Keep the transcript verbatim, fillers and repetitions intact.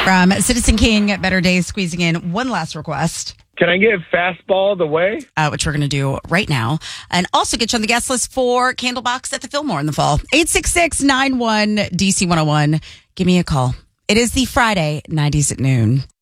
From Citizen King, Better Days, squeezing in one last request. Can I get Fastball the Way? Uh, which we're going to do right now. And also get you on the guest list for Candlebox at the Fillmore in the fall. eight six six, nine one, D C one oh one. Give me a call. It is the Friday nineties at noon.